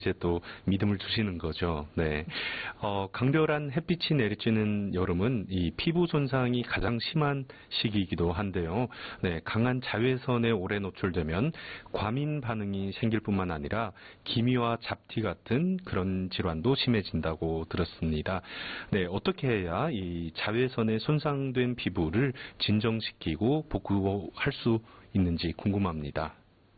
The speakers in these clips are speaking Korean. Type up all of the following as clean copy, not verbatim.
이제 또 믿음을 주시는 거죠. 네. 강렬한 햇빛이 내리쬐는 여름은 이 피부 손상이 가장 심한 시기이기도 한데요. 네. 강한 자외선에 오래 노출되면 과민 반응이 생길 뿐만 아니라 기미와 잡티 같은 그런 질환도 심해진다고 들었습니다. 네. 어떻게 해야 이 자외선에 손상된 피부를 진정시키고 복구할 수 있는지 궁금합니다.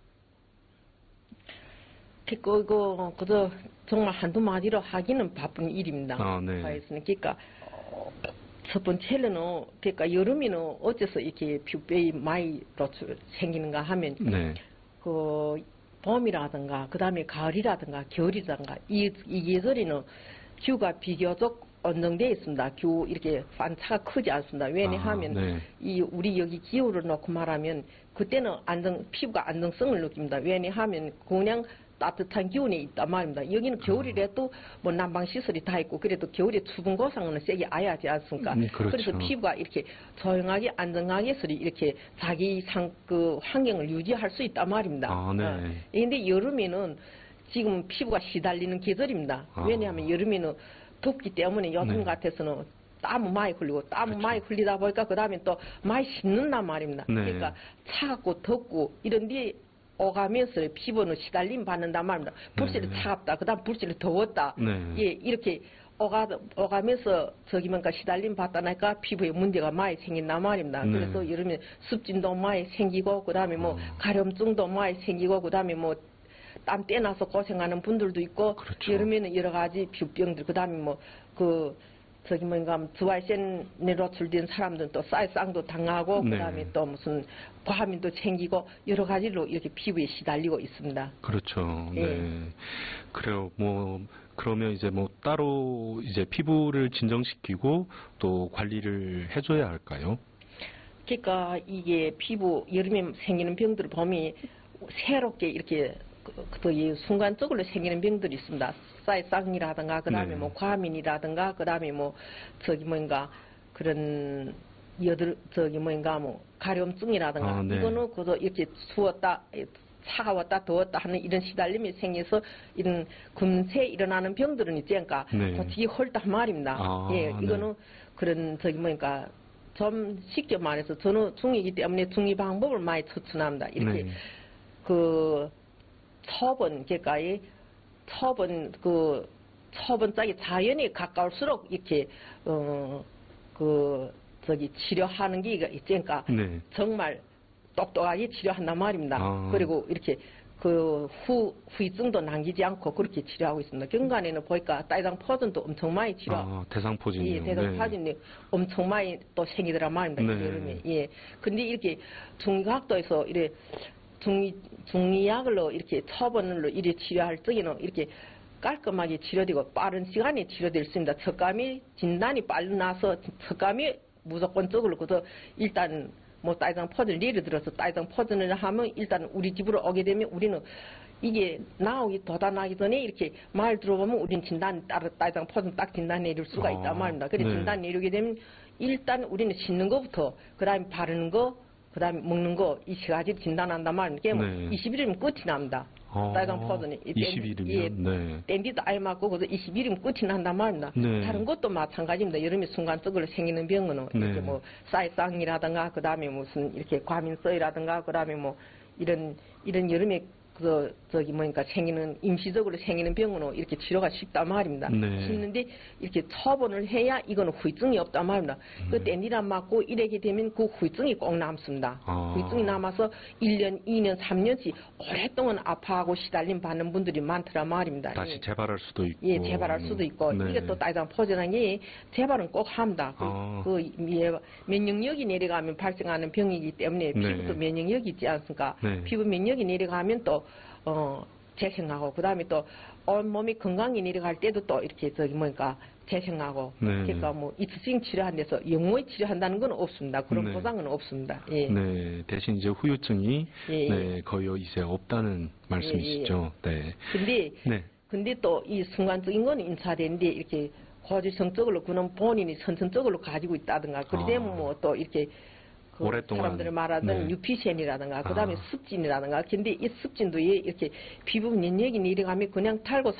그저 정말 한두 마디로 하기는 바쁜 일입니다. 네. 그러니까 첫 번째는 그러니까 여름에는 어째서 이렇게 피부병이 많이 생기는가 하면 네. 그 봄이라든가 그다음에 가을이라든가 겨울이라든가 이 계절에는 기후가 비교적 안정되어 있습니다. 기후 이렇게 반차가 크지 않습니다. 왜냐하면 네. 이 우리 여기 기후를 놓고 말하면 그때는 피부가 안정성을 느낍니다. 왜냐하면 그냥 따뜻한 기온에 있단 말입니다. 여기는 겨울이라도 뭐 난방 시설이 다 있고 그래도 겨울에 수분 고상은 세게 아야 하지 않습니까? 그렇죠. 그래서 피부가 이렇게 조용하게 안정하게 이렇게 자기 그 환경을 유지할 수 있단 말입니다. 네. 그런데 여름에는 지금 피부가 시달리는 계절입니다. 왜냐하면 여름에는 덥기 때문에 요즘 네. 같아서는 땀을 많이 흘리고 땀을 그렇죠. 많이 흘리다 보니까 그 다음에 또 많이 씻는단 말입니다. 네. 그러니까 차갑고 덥고 이런 데 오가면서 피부는 시달림 받는단 말입니다. 불씨를 차갑다, 그 다음 불씨를 더웠다. 네. 예, 이렇게 오가면서 시달림 받다니까 피부에 문제가 많이 생긴단 말입니다. 네. 그래서 여름에 습진도 많이 생기고 그 다음에 뭐 가려움증도 많이 생기고 그 다음에 뭐 땀 떼나서 고생하는 분들도 있고 그렇죠. 여름에는 여러 가지 피부병들 그 다음에紫外線에 노출된 사람들은 또 쌀상도 당하고 네. 그다음에 또 무슨 과민도 생기고 여러 가지로 이렇게 피부에 시달리고 있습니다. 그렇죠. 예. 네. 그래요. 그러면 이제 따로 이제 피부를 진정시키고 또 관리를 해줘야 할까요? 그러니까 이게 피부 여름에 생기는 병들을 보면 새롭게 이렇게 순간적으로 생기는 병들이 있습니다. 쌀상이라든가 그다음에 네. 과민이라든가 그다음에 그런 가려움증이라든가 네. 이거는 그저 이렇게 추웠다 차가웠다 더웠다 하는 이런 시달림이 생겨서 이런 금세 일어나는 병들은 있지않까 네. 솔직히 헐다 말입니다. 예, 이거는 그런 좀 쉽게 말해서 저는 중이기 때문에 중이 방법을 많이 추천합니다. 이렇게 네. 초본짝이 자연에 가까울수록 이렇게 치료하는 게 있으니까 네. 정말 똑똑하게 치료한단 말입니다. 그리고 이렇게 후유증도 남기지 않고 그렇게 치료하고 있습니다. 경간에는 보니까 대상포진도 엄청 많이 대상포진이요. 예, 대상포진이 엄청 많이 또 생기더란 말입니다. 네. 여름에. 예. 근데 이렇게 중의학도에서 중의약으로 이렇게 초본으로 이렇게 치료할 적에는 이렇게 깔끔하게 치료되고 빠른 시간에 치료될 수 있습니다. 척감이 진단이 빨리 나서 척감이 무조건적으로 일단 따이당 포진을 예를 들어서 따이당 포진을 하면 일단 우리 집으로 오게 되면 우리는 이게 도달나기 전에 이렇게 말 들어보면 우리는 진단 따로 따이당 포진 딱 진단 내릴 수가 있단 말입니다. 그래서 네. 진단 내리게 되면 일단 우리는 씻는 것부터 그다음에 바르는 거 그다음에 먹는 거 이 세 가지 진단한단 말이에요. 네. 20일이면 끝이 납니다. 빨간 포즈는 20일이면 네. 땡디도 알맞고 그래서 20일이면 끝이 난단 말입니다. 네. 다른 것도 마찬가지입니다. 여름에 순간적으로 생기는 병은 네. 이렇게 쌀상이라든가 그다음에 무슨 이렇게 과민성이라든가 그다음에 이런 여름에 생기는 임시적으로 생기는 병은 이렇게 치료가 쉽단 말입니다. 네. 쉽는데 이렇게 처분을 해야 이거는 후유증이 없단 말입니다. 그 땡디란 맞고 이렇게 되면 그 후유증이 꼭 남습니다. 후유증이 남아서 1년, 2년, 3년씩 오랫동안 아파하고 시달림 받는 분들이 많더란 말입니다. 다시 재발할 수도 있고. 예, 재발할 수도 있고. 네. 이게 또 따이당 포진한 게 재발은 꼭 합니다. 면역력이 내려가면 발생하는 병이기 때문에 네. 피부도 면역력이 있지 않습니까? 네. 피부 면역이 내려가면 또 재생하고 그다음에 또 온몸이 건강이 내려갈 때도 또 이렇게 재생하고 네. 그러니까 이투증 치료한 데서 영원히 치료한다는 건 없습니다. 그런 네. 보장은 없습니다. 예. 네, 대신 이제 후유증이 예. 네, 거의 이제 없다는 말씀이시죠. 네. 근데 또 이 순간적인 건 인차되는데 이렇게 고질성적으로 그는 본인이 선천적으로 가지고 있다든가 그러면 또 이렇게 오랫동안 사람들이 말하던 유피센이라든가 그다음에 습진이라든가 근데 이 습진도 이렇게 피부 면역이 내려가면 그냥 탈고